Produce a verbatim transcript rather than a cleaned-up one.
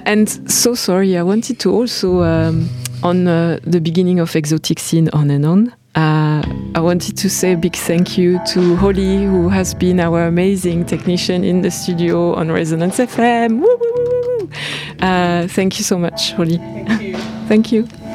and so sorry, I wanted to also, um, on uh, the beginning of Exotic Scene On and On, uh, I wanted to say a big thank you to Holly, who has been our amazing technician in the studio on Resonance F M. Woo, woo, woo, woo. Uh, thank you so much, Holly. Thank you. Thank you.